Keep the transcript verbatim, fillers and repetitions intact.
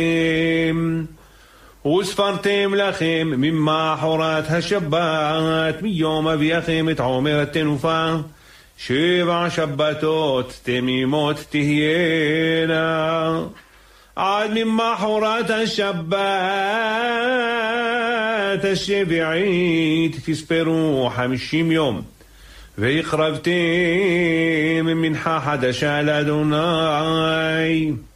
וספרתם לכם ממחרת השבת מיום אביכם את עומר התנופה שבע שבתות תמימות תהיינה עד ממחרת השבת השביעית תספרו חמישים יום והקרבתם מנחה חדשה לאדוני